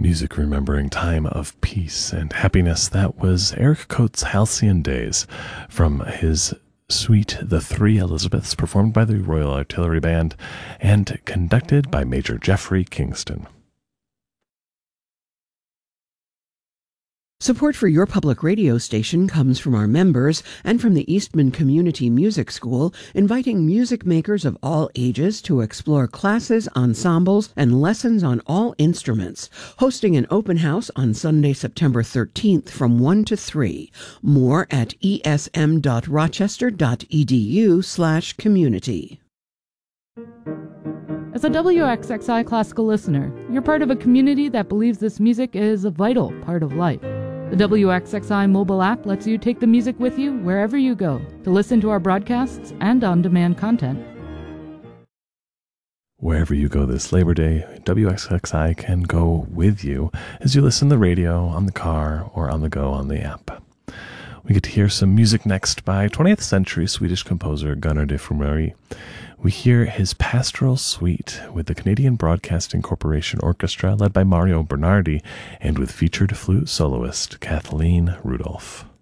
Music remembering time of peace and happiness. That was Eric Coates' Halcyon Days from his suite The Three Elizabeths, performed by the Royal Artillery Band and conducted by Major Jeffrey Kingston. Support for your public radio station comes from our members and from the Eastman Community Music School, inviting music makers of all ages to explore classes, ensembles, and lessons on all instruments. Hosting an open house on Sunday, September 13th from 1 to 3. More at esm.rochester.edu/community. As a WXXI classical listener, you're part of a community that believes this music is a vital part of life. The WXXI mobile app lets you take the music with you wherever you go to listen to our broadcasts and on-demand content. Wherever you go this Labor Day, WXXI can go with you as you listen to the radio, on the car, or on the go on the app. We get to hear some music next by 20th century Swedish composer Gunnar de Frumery. We hear his Pastoral Suite with the Canadian Broadcasting Corporation Orchestra led by Mario Bernardi and with featured flute soloist Kathleen Rudolph.